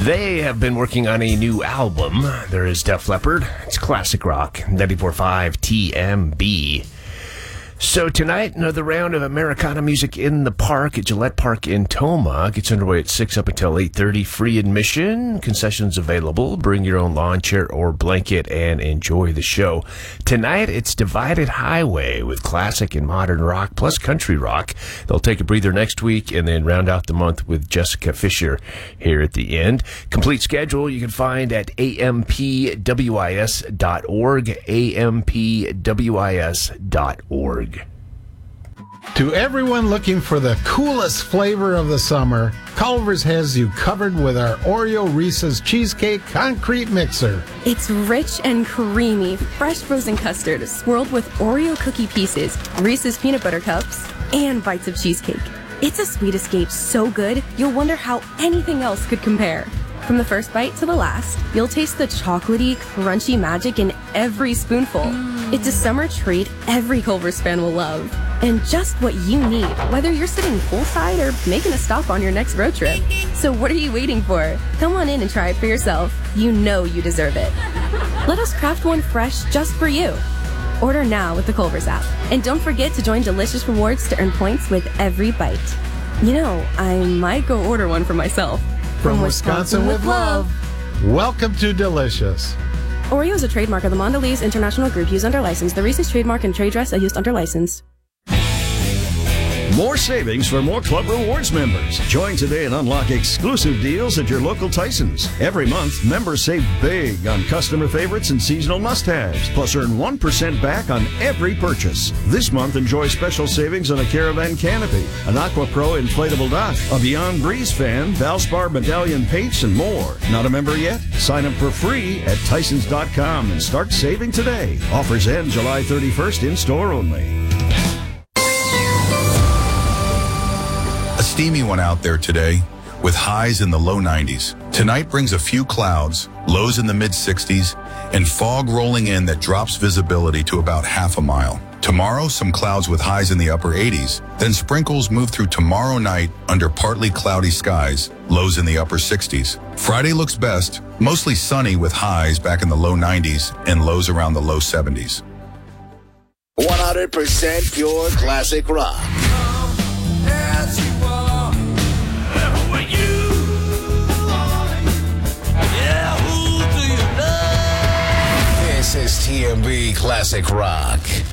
They have been working on a new album. There is Def Leppard. It's classic rock. 94.5 TMB. So tonight, another round of Americana music in the park at Gillette Park in Tomah. Gets underway at 6 up until 8:30. Free admission. Concessions available. Bring your own lawn chair or blanket and enjoy the show. Tonight, it's Divided Highway with classic and modern rock plus country rock. They'll take a breather next week and then round out the month with Jessica Fisher here at the end. Complete schedule you can find at ampwis.org. ampwis.org. To everyone looking for the coolest flavor of the summer, Culver's has you covered with our Oreo Reese's Cheesecake Concrete Mixer. It's rich and creamy, fresh frozen custard swirled with Oreo cookie pieces, Reese's peanut butter cups, and bites of cheesecake. It's a sweet escape so good, you'll wonder how anything else could compare. From the first bite to the last, you'll taste the chocolatey, crunchy magic in every spoonful. It's a summer treat every Culver's fan will love. And just what you need, whether you're sitting poolside or making a stop on your next road trip. So what are you waiting for? Come on in and try it for yourself. You know you deserve it. Let us craft one fresh just for you. Order now with the Culver's app. And don't forget to join Delicious Rewards to earn points with every bite. You know, I might go order one for myself. From Wisconsin with love. Welcome to Delicious. Oreo is a trademark of the Mondelez International Group used under license. The Reese's trademark and trade dress are used under license. More savings for more Club Rewards members. Join today and unlock exclusive deals at your local Tyson's. Every month, members save big on customer favorites and seasonal must-haves, plus earn 1% back on every purchase. This month, enjoy special savings on a Caravan canopy, an Aqua Pro inflatable dock, a Beyond Breeze fan, Valspar medallion paints, and more. Not a member yet? Sign up for free at Tysons.com and start saving today. Offers end July 31st in store only. A steamy one out there today with highs in the low 90s. Tonight brings a few clouds, lows in the mid 60s, and fog rolling in that drops visibility to about half a mile. Tomorrow, some clouds with highs in the upper 80s. Then sprinkles move through tomorrow night under partly cloudy skies, lows in the upper 60s. Friday looks best, mostly sunny with highs back in the low 90s and lows around the low 70s. 100% pure classic rock. This is TMB Classic Rock.